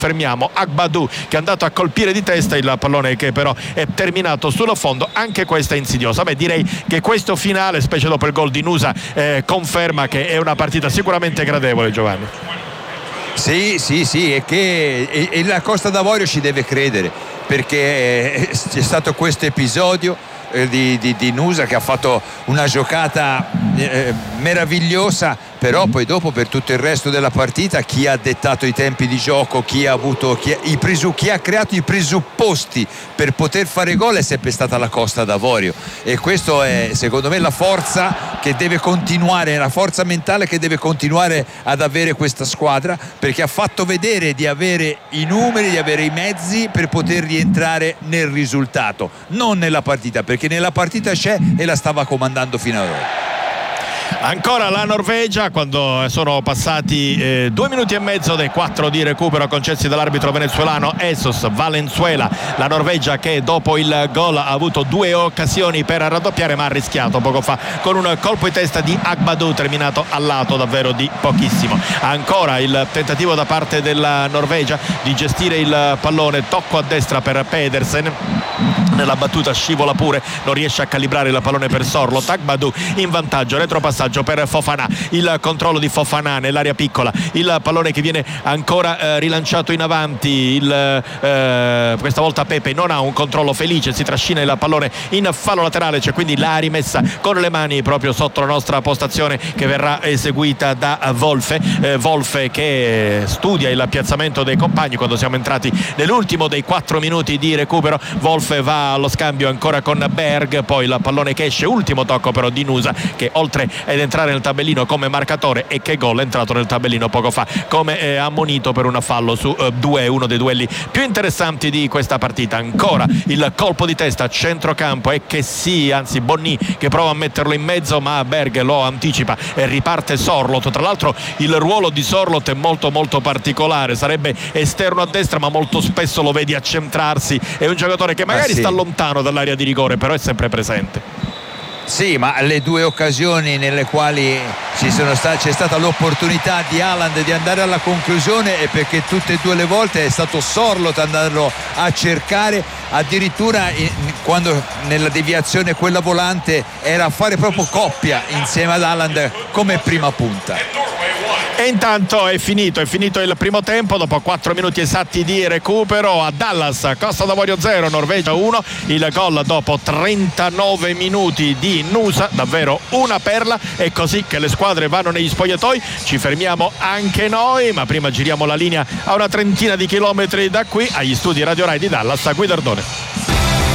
fermiamo Agbadou che è andato a colpire di testa il pallone, che però è terminato sullo fondo. Anche questa è insidiosa. Direi che questo finale, specie dopo il gol di Nusa, conferma che è una partita sicuramente gradevole, Giovanni. Sì, è che la Costa d'Avorio ci deve credere, perché c'è stato questo episodio di Nusa che ha fatto una giocata meravigliosa, però poi dopo per tutto il resto della partita chi ha dettato i tempi di gioco, chi ha creato i presupposti per poter fare gol è sempre stata la Costa d'Avorio, e questo è secondo me la forza che deve continuare, la forza mentale che deve continuare ad avere questa squadra, perché ha fatto vedere di avere i numeri, di avere i mezzi per poter rientrare nel risultato, non nella partita, perché nella partita c'è e la stava comandando fino ad ora. Ancora la Norvegia, quando sono passati 2 minuti e mezzo dei 4 di recupero concessi dall'arbitro venezuelano Esos Valenzuela. La Norvegia che dopo il gol ha avuto 2 occasioni per raddoppiare, ma ha rischiato poco fa con un colpo di testa di Agbadou terminato al lato davvero di pochissimo. Ancora il tentativo da parte della Norvegia di gestire il pallone, tocco a destra per Pedersen, nella battuta scivola pure, non riesce a calibrare il pallone per Sorloth. Agbadou in vantaggio, retropassaggio per Fofana, il controllo di Fofana nell'area piccola, il pallone che viene ancora rilanciato in avanti, questa volta Pepe non ha un controllo felice, si trascina il pallone in fallo laterale, c'è quindi la rimessa con le mani proprio sotto la nostra postazione che verrà eseguita da Wolfe che studia il piazzamento dei compagni. Quando siamo entrati nell'ultimo dei 4 minuti di recupero, Wolfe va allo scambio ancora con Berg, poi il pallone che esce, ultimo tocco però di Nusa, che oltre ad entrare nel tabellino come marcatore, e che gol è entrato nel tabellino poco fa come ammonito per un fallo su uno dei duelli più interessanti di questa partita. Ancora il colpo di testa a centrocampo, e che sì, anzi Bonny che prova a metterlo in mezzo, ma Berg lo anticipa e riparte Sorloth. Tra l'altro il ruolo di Sorloth è molto molto particolare, sarebbe esterno a destra ma molto spesso lo vedi accentrarsi, è un giocatore che magari sta lontano dall'area di rigore però è sempre presente. Sì, ma le 2 occasioni nelle quali c'è stata l'opportunità di Haaland di andare alla conclusione, è perché tutte e 2 le volte è stato Sorloth ad andarlo a cercare, addirittura quando nella deviazione quella volante era a fare proprio coppia insieme ad Haaland come prima punta. E intanto è finito il primo tempo, dopo 4 minuti esatti di recupero. A Dallas, Costa d'Avorio 0, Norvegia 1, il gol dopo 39 minuti di Nusa, davvero una perla. È così che le squadre vanno negli spogliatoi. Ci fermiamo anche noi, ma prima giriamo la linea a una trentina di chilometri da qui, agli studi Radio Rai di Dallas a Guidardone.